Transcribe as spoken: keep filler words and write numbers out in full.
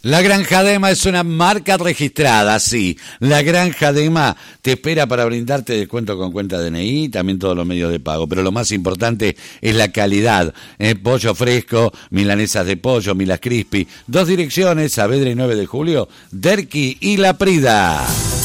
La Granja Dema es una marca registrada, sí. La Granja Dema te espera para brindarte descuento con cuenta D N I, también todos los medios de pago. Pero lo más importante es la calidad. ¿eh? Pollo fresco, milanesas de pollo, Milas Crispy. Dos direcciones, Saavedra y nueve de julio, Derqui y La Prida.